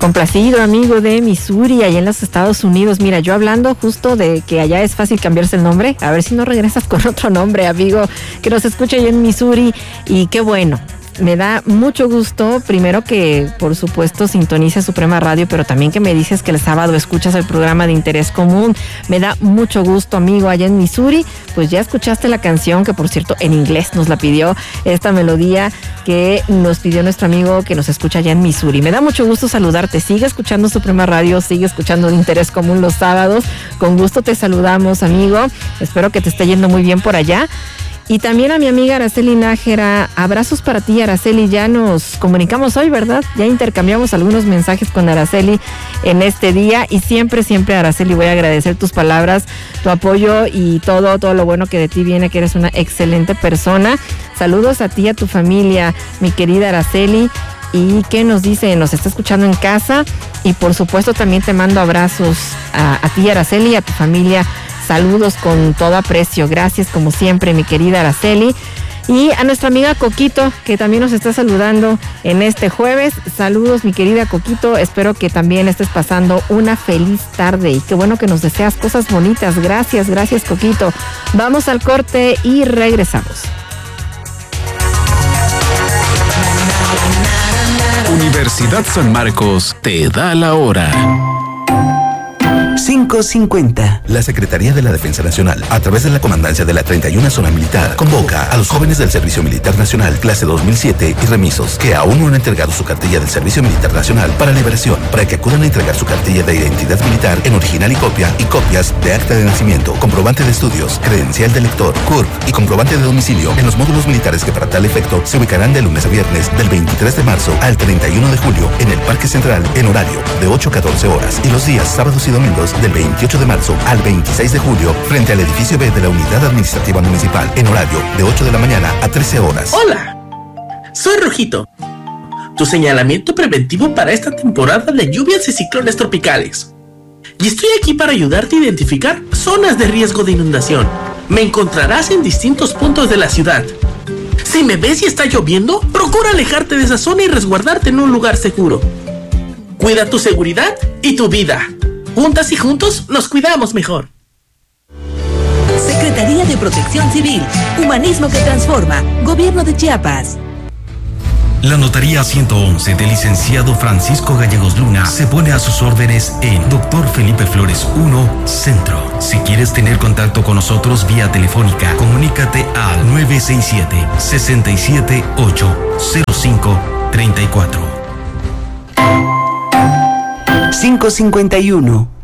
Complacido, amigo de Missouri, allá en los Estados Unidos. Mira, yo hablando justo de que allá es fácil cambiarse el nombre, a ver si no regresas con otro nombre, amigo, que nos escucha allá en Missouri. Y qué bueno. Me da mucho gusto, primero que por supuesto sintonice Suprema Radio, pero también que me dices que el sábado escuchas el programa de Interés Común. Me da mucho gusto, amigo, allá en Missouri. Pues ya escuchaste la canción, que por cierto en inglés nos la pidió, esta melodía que nos pidió nuestro amigo que nos escucha allá en Missouri. Me da mucho gusto saludarte. Sigue escuchando Suprema Radio, sigue escuchando Interés Común los sábados. Con gusto te saludamos, amigo. Espero que te esté yendo muy bien por allá. Y también a mi amiga Araceli Nájera, abrazos para ti, Araceli. Ya nos comunicamos hoy, ¿verdad? Ya intercambiamos algunos mensajes con Araceli en este día y siempre, Araceli, voy a agradecer tus palabras, tu apoyo y todo lo bueno que de ti viene, que eres una excelente persona. Saludos a ti y a tu familia, mi querida Araceli. ¿Y qué nos dice? Nos está escuchando en casa y por supuesto también te mando abrazos a ti, Araceli, y a tu familia. Saludos con todo aprecio. Gracias como siempre, mi querida Araceli. Y a nuestra amiga Coquito, que también nos está saludando en este jueves. Saludos, mi querida Coquito. Espero que también estés pasando una feliz tarde y qué bueno que nos deseas cosas bonitas. Gracias, Coquito. Vamos al corte y regresamos. Universidad San Marcos te da la hora. 5:50. La Secretaría de la Defensa Nacional, a través de la Comandancia de la 31 Zona Militar, convoca a los jóvenes del Servicio Militar Nacional, clase 2007 y remisos, que aún no han entregado su cartilla del Servicio Militar Nacional para liberación, para que acudan a entregar su cartilla de identidad militar en original y copias de acta de nacimiento, comprobante de estudios, credencial de lector, CURP y comprobante de domicilio en los módulos militares que para tal efecto se ubicarán de lunes a viernes del 23 de marzo al 31 de julio en el Parque Central en horario de 8 a 14 horas y los días sábados y domingos del 28 de marzo al 26 de julio frente al edificio B de la Unidad Administrativa Municipal en horario de 8 de la mañana a 13 horas. Hola, soy Rojito, tu señalamiento preventivo para esta temporada de lluvias y ciclones tropicales. Y estoy aquí para ayudarte a identificar zonas de riesgo de inundación. Me encontrarás en distintos puntos de la ciudad. Si me ves y está lloviendo, procura alejarte de esa zona y resguardarte en un lugar seguro. Cuida tu seguridad y tu vida. Juntas y juntos nos cuidamos mejor. Secretaría de Protección Civil, Humanismo que Transforma, Gobierno de Chiapas. La Notaría 111 del licenciado Francisco Gallegos Luna se pone a sus órdenes en Dr. Felipe Flores 1, Centro. Si quieres tener contacto con nosotros vía telefónica, comunícate al 967-678-0534. 5:51.